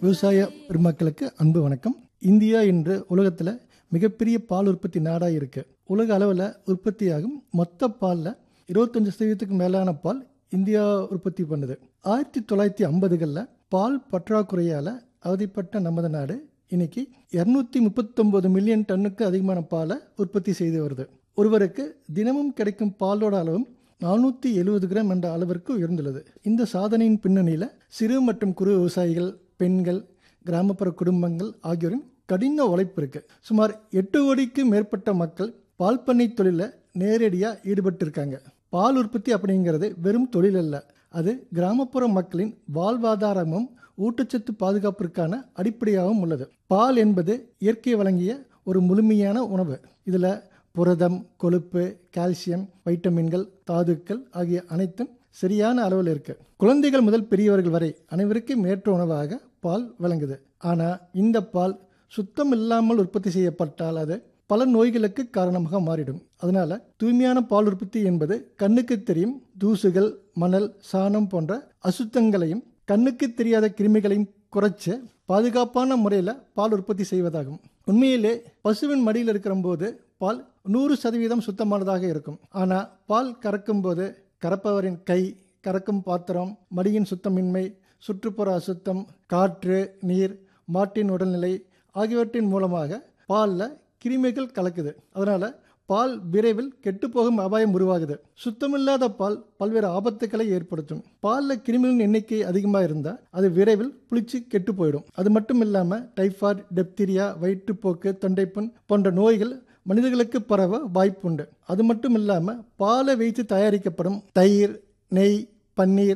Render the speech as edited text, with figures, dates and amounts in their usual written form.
விவசாய பெருமக்களுக்கு அன்பு வணக்கம். இந்தியா இன்று உலகத்தில் மிகப்பெரிய பால் உற்பத்தி நாடாக இருக்கு. உலக அளவில் உற்பத்தியாகும் மொத்த பாலில் 25% மேலான பால் இந்தியா உற்பத்தி பண்ணுது. 1950களில் பால் பற்றாக்குறையால் அவதிப்பட்ட நமது நாடு இன்னைக்கு 239 மில்லியன் டன்னுக்கு அதிகமான பாலை உற்பத்தி செய்து வருது. ஒருவருக்கு தினமும் கிடைக்கும் பாலோட அளவும் 470 கிராம் என்ற அளவிற்கு உயர்ந்துள்ளது. இந்த சாதனையின் பின்னணியில் சிறு மற்றும் குறு விவசாயிகள், பெண்கள், கிராமப்புற குடும்பங்கள் ஆகியோரின் கடின உழைப்பு இருக்கு. சுமார் 8 கோடிக்கு மேற்பட்ட மக்கள் பால் பண்ணை தொழிலில் நேரடியாக ஈடுபட்டு இருக்காங்க. பால் உற்பத்தி அப்படிங்கிறது வெறும் தொழில் அல்ல, அது கிராமப்புற மக்களின் வாழ்வாதாரமும் ஊட்டச்சத்து பாதுகாப்பிற்கான அடிப்படையாகவும் உள்ளது. பால் என்பது இயற்கை வழங்கிய ஒரு முழுமையான உணவு. இதில் புரதம், கொழுப்பு, கால்சியம், வைட்டமின்கள், தாதுக்கள் ஆகிய அனைத்தும் சரியான அளவில் இருக்கு. குழந்தைகள் முதல் பெரியவர்கள் வரை அனைவருக்கும் ஏற்ற உணவாக பால் விளங்குது. ஆனால் இந்த பால் சுத்தம் இல்லாமல் உற்பத்தி செய்யப்பட்டால் அது பல நோய்களுக்கு காரணமாக மாறிடும். அதனால தூய்மையான பால் உற்பத்தி என்பது கண்ணுக்கு தெரியும் தூசுகள், மணல், சாணம் போன்ற அசுத்தங்களையும் கண்ணுக்கு தெரியாத கிருமிகளையும் குறைச்சு பாதுகாப்பான முறையில் பால் உற்பத்தி செய்வதாகும். உண்மையிலே பசுவின் மடியில் இருக்கிற போது பால் 100% சுத்தமானதாக இருக்கும். ஆனால் பால் கறக்கும் போது கறப்பவரின் கை, கறக்கும் பாத்திரம், மடியின் சுத்தமின்மை, சுற்றுப்புற அசுத்தம், காற்று, நீர், மாட்டின் உடல்நிலை ஆகியவற்றின் மூலமாக பாலில் கிருமிகள் கலக்குது. அதனால் பால் விரைவில் கெட்டுப்போகும் அபாயம் உருவாகுது. சுத்தமில்லாத பால் பல்வேறு ஆபத்துக்களை ஏற்படுத்தும். பாலில் கிருமிகளின் எண்ணிக்கை அதிகமாக இருந்தால் அது விரைவில் புளிச்சு கெட்டு போயிடும். அது மட்டும் இல்லாமல் டைஃபாய்டு, டெப்தீரியா, வயிற்றுப்போக்கு, தொண்டைப்புண் போன்ற நோய்கள் மனிதர்களுக்கு பரவ வாய்ப்புண்டு. அது மட்டும் இல்லாமல் பாலை வைத்து தயாரிக்கப்படும் தயிர், நெய், பன்னீர்,